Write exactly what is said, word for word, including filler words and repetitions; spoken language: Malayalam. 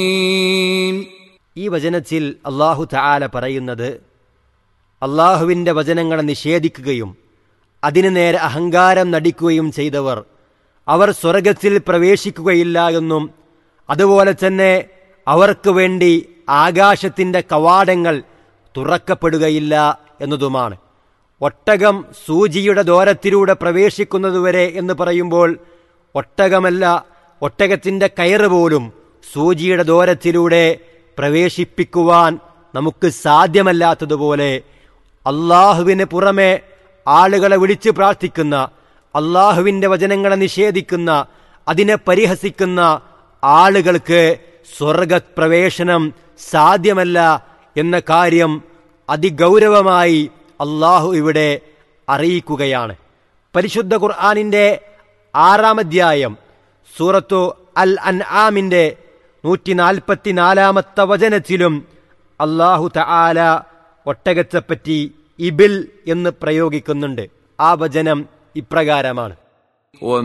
ഈ വചനത്തിൽ അല്ലാഹു തആല പറയുന്നത്, അല്ലാഹുവിൻ്റെ വചനങ്ങളെ നിഷേധിക്കുകയും അതിനു നേരെ അഹങ്കാരം നടിക്കുകയും ചെയ്തവർ അവർ സ്വർഗത്തിൽ പ്രവേശിക്കുകയില്ല എന്നും അതുപോലെ തന്നെ അവർക്ക് വേണ്ടി ആകാശത്തിൻ്റെ കവാടങ്ങൾ തുറക്കപ്പെടുകയില്ല എന്നതുമാണ്. ഒട്ടകം സൂചിയുടെ ദോരത്തിലൂടെ പ്രവേശിക്കുന്നതുവരെ എന്ന് പറയുമ്പോൾ ഒട്ടകമല്ല, ഒട്ടകത്തിൻ്റെ കയറ് പോലും സൂചിയുടെ ദോരത്തിലൂടെ പ്രവേശിപ്പിക്കുവാൻ നമുക്ക് സാധ്യമല്ലാത്തതുപോലെ അള്ളാഹുവിന് പുറമെ ആളുകളെ വിളിച്ച് പ്രാർത്ഥിക്കുന്ന, അള്ളാഹുവിൻ്റെ വചനങ്ങളെ നിഷേധിക്കുന്ന, അതിനെ പരിഹസിക്കുന്ന ആളുകൾക്ക് സ്വർഗപ്രവേശനം സാധ്യമല്ല എന്ന കാര്യം അതിഗൗരവമായി അള്ളാഹു ഇവിടെ അറിയിക്കുകയാണ്. പരിശുദ്ധ ഖുർആനിൻ്റെ ആറാം അധ്യായം സൂറത്തു അൽ അൻആമിൻ്റെ നൂറ്റി നാൽപ്പത്തി നാലാമത്തെ വചനത്തിലും അള്ളാഹു തആല ഒട്ടകത്തെപ്പറ്റി ഇബിൽ എന്ന് പ്രയോഗിക്കുന്നുണ്ട്. ആ വചനം ഇപ്രകാരമാണ്: